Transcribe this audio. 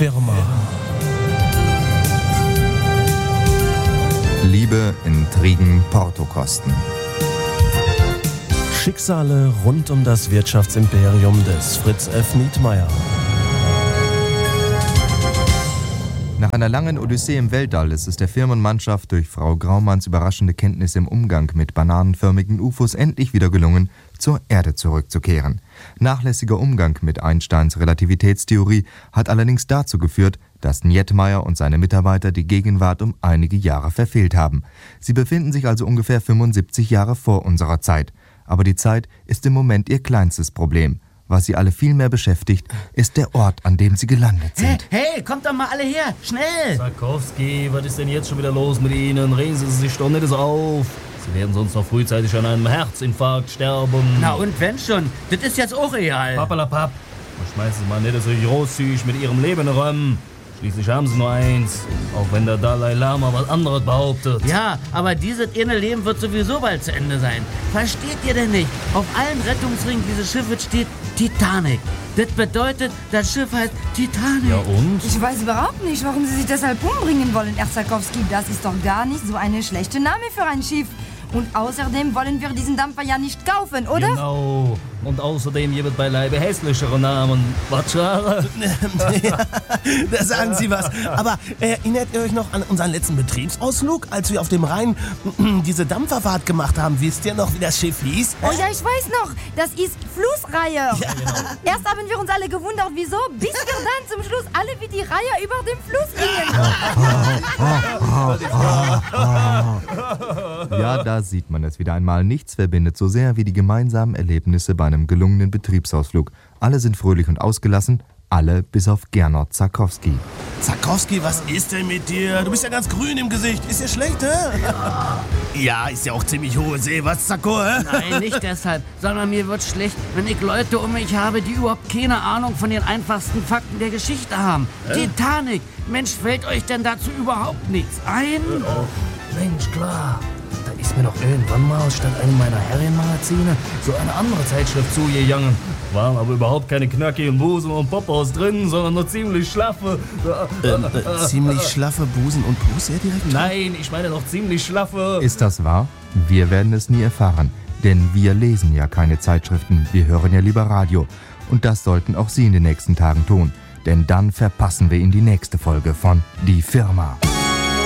Firma. Liebe, Intrigen, Portokosten. Schicksale rund um das Wirtschaftsimperium des Fritz F. Nietmeyer. Nach einer langen Odyssee im Weltall ist es der Firmenmannschaft durch Frau Graumanns überraschende Kenntnis im Umgang mit bananenförmigen UFOs endlich wieder gelungen, zur Erde zurückzukehren. Nachlässiger Umgang mit Einsteins Relativitätstheorie hat allerdings dazu geführt, dass Nietmeyer und seine Mitarbeiter die Gegenwart um einige Jahre verfehlt haben. Sie befinden sich also ungefähr 75 Jahre vor unserer Zeit. Aber die Zeit ist im Moment ihr kleinstes Problem. Was sie alle viel mehr beschäftigt, ist der Ort, an dem sie gelandet sind. Hey, kommt doch mal alle her, schnell! Sarkowski, was ist denn jetzt schon wieder los mit Ihnen? Regen Sie sich doch nicht so auf. Sie werden sonst noch frühzeitig an einem Herzinfarkt sterben. Na und wenn schon, das ist jetzt auch real. Pappalapapp, schmeißen Sie mal nicht so großzügig mit Ihrem Leben rum. Schließlich haben Sie nur eins, auch wenn der Dalai Lama was anderes behauptet. Ja, aber dieses eine Leben wird sowieso bald zu Ende sein. Versteht ihr denn nicht? Auf allen Rettungsringen dieses Schiffes steht Titanic. Das bedeutet, das Schiff heißt Titanic. Ja und? Ich weiß überhaupt nicht, warum Sie sich deshalb umbringen wollen, Herr Sarkowski. Das ist doch gar nicht so eine schlechte Name für ein Schiff. Und außerdem wollen wir diesen Dampfer ja nicht kaufen, oder? Genau. Und außerdem gibt es beileibe hässlichere Namen. Was, Schare? Ja, da sagen Sie was. Aber erinnert ihr euch noch an unseren letzten Betriebsausflug, als wir auf dem Rhein diese Dampferfahrt gemacht haben? Wisst ihr noch, wie das Schiff hieß? Oh ja, ich weiß noch. Das ist Flussreihe. Ja. Erst haben wir uns alle gewundert, wieso, bis wir dann zum Schluss alle wie die Reihe über dem Fluss gingen. Ja, da sieht man es wieder einmal. Nichts verbindet so sehr wie die gemeinsamen Erlebnisse bei einem gelungenen Betriebsausflug. Alle sind fröhlich und ausgelassen, alle bis auf Gernot Sarkowski. Sarkowski, was ist denn mit dir? Du bist ja ganz grün im Gesicht. Ist dir schlecht, hä? Ja, ist ja auch ziemlich hohe See, was, Sarko, hä? Nein, nicht deshalb, sondern mir wird schlecht, wenn ich Leute um mich habe, die überhaupt keine Ahnung von den einfachsten Fakten der Geschichte haben. Titanic, Mensch, fällt euch denn dazu überhaupt nichts ein? Mensch, klar. Da ist mir doch irgendwann mal statt einem meiner Herrenmagazine so eine andere Zeitschrift zugegangen. Waren aber überhaupt keine knackigen Busen und Popos drin, sondern nur ziemlich schlaffe. Ziemlich schlaffe Busen und Puss, Herr Direktor? Nein, ich meine doch ziemlich schlaffe. Ist das wahr? Wir werden es nie erfahren. Denn wir lesen ja keine Zeitschriften, wir hören ja lieber Radio. Und das sollten auch Sie in den nächsten Tagen tun. Denn dann verpassen wir Ihnen die nächste Folge von Die Firma.